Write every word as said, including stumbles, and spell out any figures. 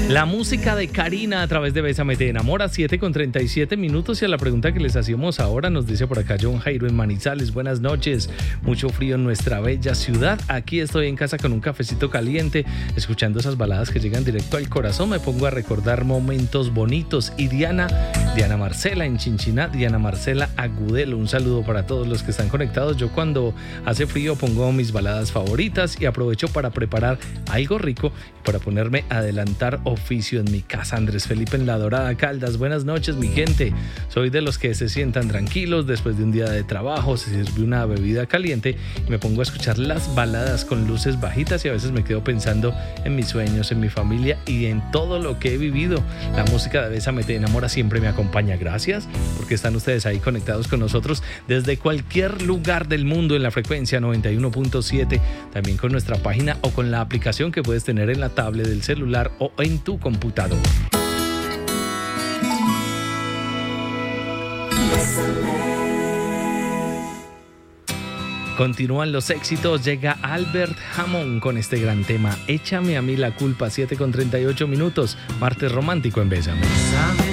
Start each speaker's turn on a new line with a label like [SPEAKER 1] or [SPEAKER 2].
[SPEAKER 1] La música de Karina a través de Bésame Te Enamora, siete con treinta y siete minutos. Y a la pregunta que les hacíamos ahora nos dice por acá John Jairo en Manizales: buenas noches, mucho frío en nuestra bella ciudad. Aquí estoy en casa con un cafecito caliente, escuchando esas baladas que llegan directo al corazón. Me pongo a recordar momentos bonitos. Y Diana, Diana Marcela en Chinchiná, Diana Marcela Agudelo, un saludo para todos los que están conectados. Yo cuando hace frío pongo mis baladas favoritas y aprovecho para preparar algo rico, para ponerme a adelantar oficio en mi casa. Andrés Felipe en La Dorada, Caldas: buenas noches, mi gente. Soy de los que se sientan tranquilos después de un día de trabajo, se sirve una bebida caliente y me pongo a escuchar las baladas con luces bajitas, y a veces me quedo pensando en mis sueños, en mi familia y en todo lo que he vivido. La música de Bésame Te Enamora siempre me acompaña. Gracias porque están ustedes ahí conectados con nosotros desde cualquier lugar del mundo en la frecuencia noventa y uno punto siete, también con nuestra página o con la aplicación que puedes tener en la tablet del celular o en tu computador. Continúan los éxitos, llega Albert Hammond con este gran tema, Échame a mí la culpa, siete con treinta y ocho minutos, martes romántico en Bésame.